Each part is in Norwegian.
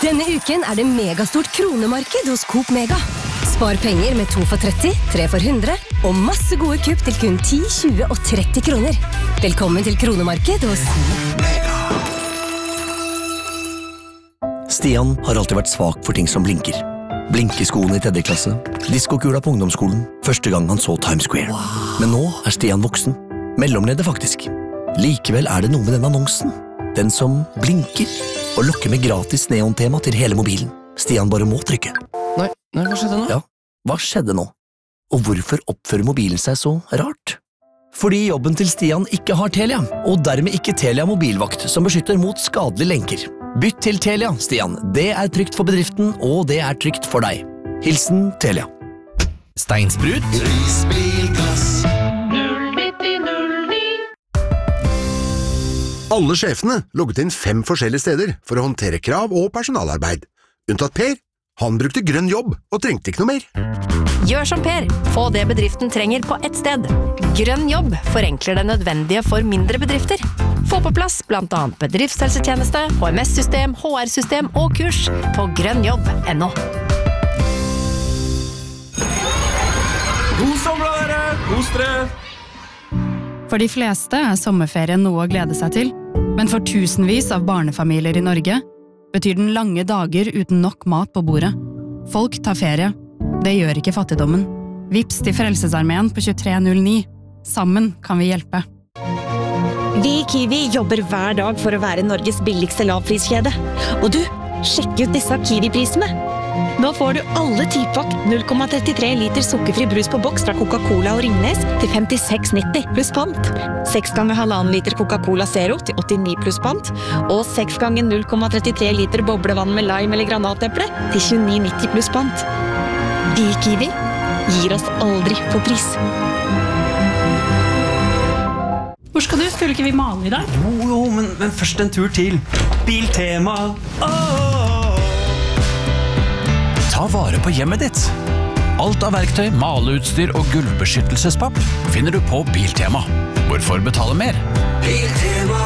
Denne uken det megastort kronemarked hos Coop Mega. Spar penger med 2 for 30, 3 for 100 og masse gode kupp til kun 10, 20 og 30 kroner. Velkommen til kronemarked hos Mega. Stian har alltid vært svak for ting som blinker. Blinkeskoene i 3. klasse, diskokula på ungdomsskolen, første gang han så Times Square. Men nå Stian voksen. Mellomleder faktisk. Likevel det noe med den annonsen. Den som blinker og lokker med gratis neontema til hele mobilen. Stian bare må trykke. Nei, hva skjedde nå? Ja, hva skjedde nå? Og hvorfor oppfører mobilen seg så rart? Fordi jobben til Stian ikke har Telia, og dermed ikke Telia mobilvakt som beskytter mot skadelige lenker. Bytt til Telia, Stian. Det trygt for bedriften, og det trygt for deg. Hilsen Telia. Steinsprut? Prisbilglass. Alle sjefene logget inn 5 forskjellige steder for å håndtere krav og personalarbeid. Unntatt Per. Han brukte grønn jobb og trengte ikke noe mer. Gjør som Per. Få det bedriften trenger på ett sted. Grønn jobb forenkler det nødvendige for mindre bedrifter. Få på plass blant annet bedriftshelsetjeneste, HMS-system, HR-system og kurs på grønnjobb.no. God sommer, dere! Kos dere! For de fleste sommerferien noe å glede seg til, men for tusenvis av barnefamilier i Norge betyr den lange dager uten nok mat på bordet. Folk tar ferie. Det gjør ikke fattigdommen. Vips til Frelsesarmeen på 2309. Sammen kan vi hjelpe. Vi i Kiwi jobber hver dag for å være Norges billigste lavpriskjede. Og du, sjekk ut disse Kiwi-prisene. Nå får du alle 10-pakk 0,33 liter sukkerfri brus på boks fra Coca-Cola og Ringnes til 56,90 pluss pant. 6 ganger 1,5 liter Coca-Cola Zero til 89 pluss pant. Og 6 ganger 0,33 liter boblevann med lime eller granateple til 29,90 pluss pant. Vi i Kiwi gir oss aldri på pris. Hvor skal du? Skulle ikke vi male i dag? Jo, men først en tur til Biltema. Ta vare på hjemmet ditt. Alt av verktøy, maleutstyr og gulvbeskyttelsespapp finner du på Biltema. Hvorfor betale mer? Biltema.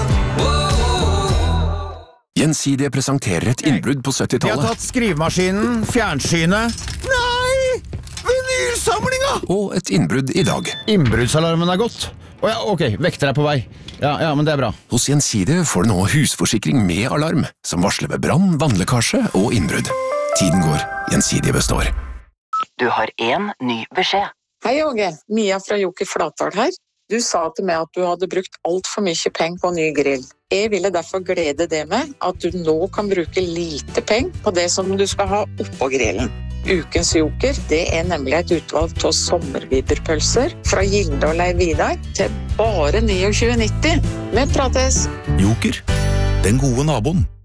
Gjensidige presenterer et innbrudd på 70-tallet. Vi har tatt skrivemaskinen, fjernsynet. Nei! Vinylsamlinga! Og et innbrudd i dag. Innbruddsalarmen gått. Ok, vekter på vei. Ja, men det bra. Hos Gjensidige får du nå husforsikring med alarm, som varsler ved brann, vannlekkasje og innbrudd. Tiden går, Gjensidige består. Du har en ny beskjed. Hei Åge, Mia fra Joker Flatdal her. Du sa til meg at du hadde brukt alt for mye penger på ny grill. Jeg ville derfor glede det med at du nå kan bruke lite penger på det som du skal ha oppå grillen. Ukens Joker, det nemlig et utvalg av sommerviberpølser fra Gildal Vidar til bare 29,90. Vi prates! Joker, den gode naboen.